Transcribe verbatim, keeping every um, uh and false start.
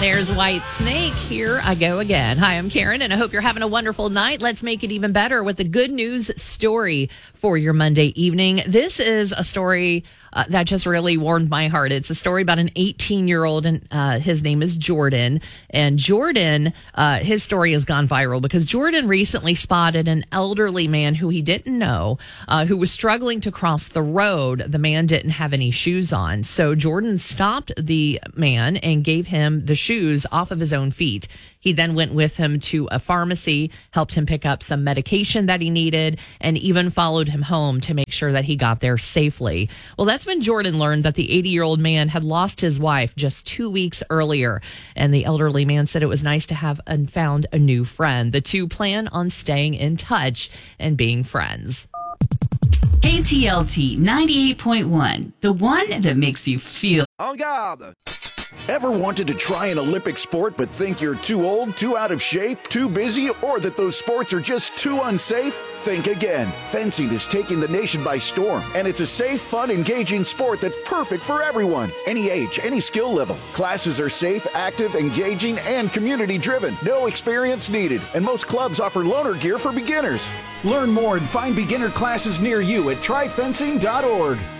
There's White Snake. Here I go again. Hi, I'm Karen, and I hope you're having a wonderful night. Let's make it even better with a good news story for your Monday evening. This is a story uh, that just really warmed my heart. It's a story about an eighteen-year-old, and uh, his name is Jordan. And Jordan, uh, his story has gone viral because Jordan recently spotted an elderly man who he didn't know, uh, who was struggling to cross the road. The man didn't have any shoes on. So Jordan stopped the man and gave him the shoes off of his own feet. He then went with him to a pharmacy, helped him pick up some medication that he needed, and even followed him home to make sure that he got there safely. Well, that's when Jordan learned that the eighty-year-old man had lost his wife just two weeks earlier. And the elderly man said it was nice to have and found a new friend. The two plan on staying in touch and being friends. K T L T ninety-eight point one, the one that makes you feel. En garde! Ever wanted to try an Olympic sport but think you're too old, too out of shape, too busy, or that those sports are just too unsafe? Think again. Fencing is taking the nation by storm, and it's a safe, fun, engaging sport that's perfect for everyone. Any age, any skill level. Classes are safe, active, engaging, and community-driven. No experience needed, and most clubs offer loaner gear for beginners. Learn more and find beginner classes near you at try fencing dot org.